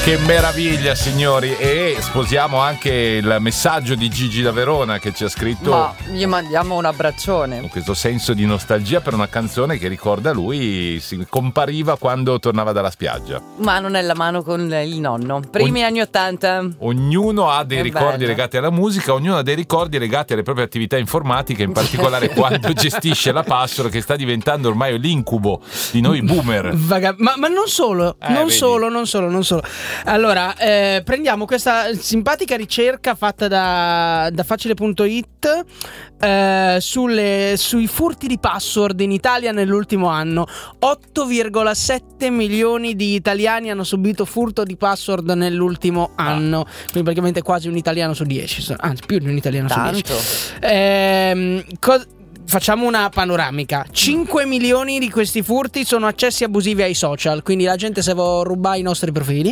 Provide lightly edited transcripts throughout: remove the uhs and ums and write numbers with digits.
Che meraviglia, signori. E sposiamo anche il messaggio di Gigi da Verona che ci ha scritto. Ma gli mandiamo un abbraccione. Con questo senso di nostalgia per una canzone che ricorda lui, si compariva quando tornava dalla spiaggia. Mano nella mano con il nonno. Primi anni 80. Ognuno ha dei ricordi bello. legati alla musica, ognuno ha dei ricordi legati alle proprie attività informatiche, in particolare quando gestisce la password, che sta diventando ormai l'incubo di noi boomer. Ma non solo, non vedi. solo. Allora, prendiamo questa simpatica ricerca fatta da facile.it sui furti di password in Italia nell'ultimo anno. 8,7 milioni di italiani hanno subito furto di password nell'ultimo anno, quindi praticamente quasi un italiano su 10, anzi più di un italiano Tanto. su 10. Facciamo una panoramica. 5 milioni di questi furti sono accessi abusivi ai social, quindi la gente se vuole rubare i nostri profili.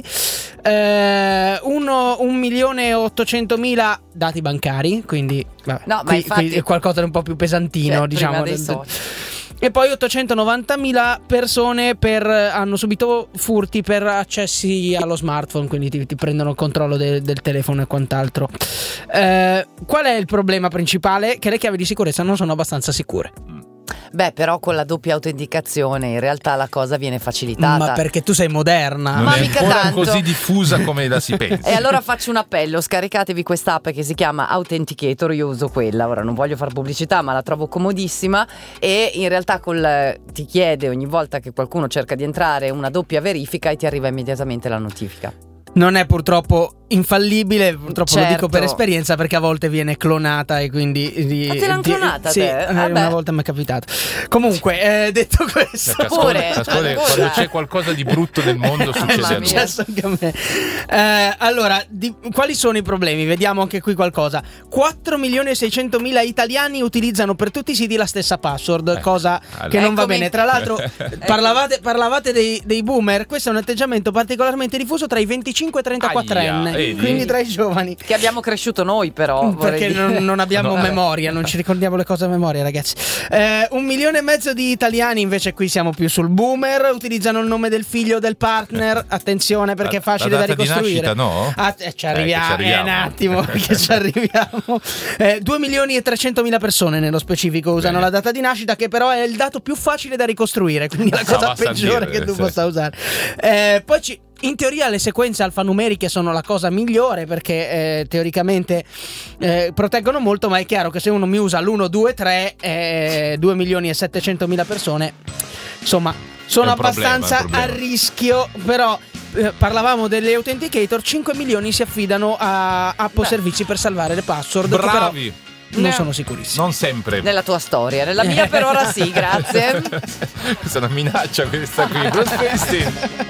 1.800.000 dati bancari, quindi vabbè, No, ma infatti è qualcosa di un po' più pesantino, cioè, diciamo. prima dei social. E poi 890.000 persone hanno subito furti per accessi allo smartphone, quindi ti prendono il controllo del telefono e quant'altro. Qual è il problema principale? Che le chiavi di sicurezza non sono abbastanza sicure. Beh, però con la doppia autenticazione in realtà la cosa viene facilitata. Ma perché tu sei moderna. Non Ma è mica ancora tanto. così diffusa come la si pensa. E allora faccio un appello: scaricatevi quest'app che si chiama Authenticator. Io uso quella, ora non voglio fare pubblicità, ma la trovo comodissima. E in realtà ti chiede ogni volta che qualcuno cerca di entrare una doppia verifica e ti arriva immediatamente la notifica. Non è purtroppo infallibile, purtroppo Certo. lo dico per esperienza, perché a volte viene clonata e quindi Ma te l'hanno clonata, sì, te? una volta mi è capitato. Comunque, detto questo, Pure. Quando c'è qualcosa di brutto nel mondo succede a Mamma lui. mia. successo anche a me. Allora, quali sono i problemi? Vediamo anche qui qualcosa. 4.600.000 italiani utilizzano per tutti i siti la stessa password, cosa che non va Eccomi. bene. Tra l'altro, parlavate dei boomer. Questo è un atteggiamento particolarmente diffuso tra i 25 e 34 anni, vedi? quindi tra i giovani. Che abbiamo cresciuto noi, però. Perché non abbiamo memoria, non ci ricordiamo le cose a memoria, ragazzi. 1,5 milioni di italiani, invece qui siamo più sul boomer, utilizzano il nome del figlio o del partner. Attenzione, perché è facile la da data di ricostruire. nascita, no? Ci arriviamo, un attimo, perché ci arriviamo. 2.300.000 persone nello specifico usano la data di nascita, che però è il dato più facile da ricostruire, quindi la cosa basta peggiore dire, che tu sì. possa usare. Poi in teoria le sequenze alfanumeriche sono la cosa migliore, perché teoricamente proteggono molto, ma è chiaro che se uno mi usa l'1, 2, 3, 2.700.000 persone, insomma, sono abbastanza a rischio. Però parlavamo delle authenticator, 5 milioni si affidano a app o servizi per salvare le password. Bravi. Che però non sono sicurissimo. Non sempre. Nella tua storia, nella mia per ora sì, grazie. Questa è una minaccia, questa qui. Bruce Springsteen.